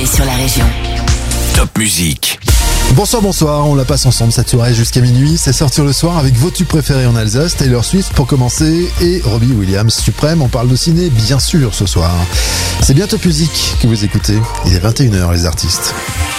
sur la région. Top Musique. Bonsoir, on la passe ensemble cette soirée jusqu'à minuit. C'est sortir le soir avec vos tubes préférés en Alsace, Taylor Swift pour commencer et Robbie Williams suprême. On parle de ciné bien sûr ce soir. C'est bien Top Musique que vous écoutez. Il est 21h les artistes.